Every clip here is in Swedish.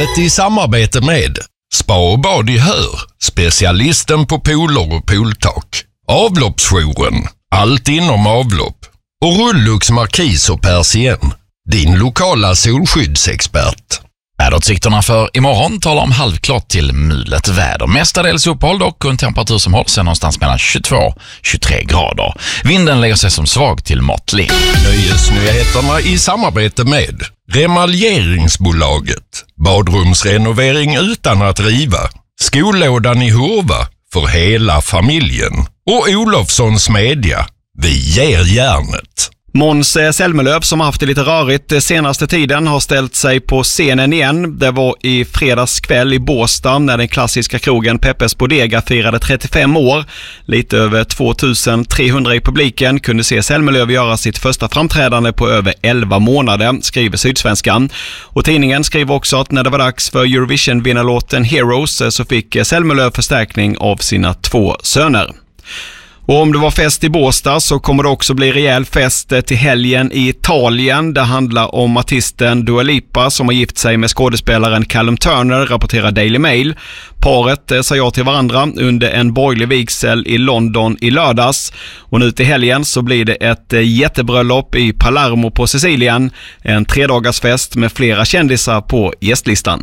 Programmet i samarbete med Spa och bad i Hör, specialisten på pooler och pooltak. Avloppsjouren, allt inom avlopp. Och Rullux Markis och Persien, din lokala solskyddsexpert. Väderutsikterna för imorgon talar om halvklart till mulet väder. Mestadels uppehåll dock och en temperatur som hålls sig någonstans mellan 22-23 grader. Vinden lägger sig som svag till måttlig. Nöjesnyheterna i samarbete med Remaljeringsbolaget. Badrumsrenovering utan att riva. Skollådan i Hurva för hela familjen. Och Olofssons Media. Vi ger järnet. Måns Zelmerlöw, som har haft det lite rörigt senaste tiden, har ställt sig på scenen igen. Det var i fredags kväll i Båstad när den klassiska krogen Peppes Bodega firade 35 år. Lite över 2300 i publiken kunde se Zelmerlöw göra sitt första framträdande på över 11 månader, skriver Sydsvenskan. Och tidningen skriver också att när det var dags för Eurovision-vinnarlåten Heroes så fick Zelmerlöw förstärkning av sina 2 söner. Och om det var fest i Båstad så kommer det också bli rejäl fest till helgen i Italien. Det handlar om artisten Dua Lipa som har gift sig med skådespelaren Callum Turner, rapporterar Daily Mail. Paret sa ja till varandra under en borgerlig vigsel i London i lördags. Och nu till helgen så blir det ett jättebröllop i Palermo på Sicilien. En 3-dagarsfest med flera kändisar på gästlistan.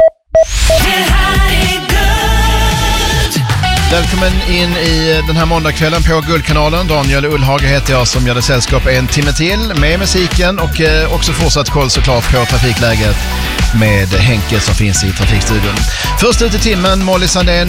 Välkommen in i den här måndagskvällen på Guldkanalen. Daniel Ullhage heter jag som gör det sällskap en timme till med musiken och också fortsatt koll såklart på trafikläget med Henke som finns i trafikstudion. Först ut i timmen, Molly Sandén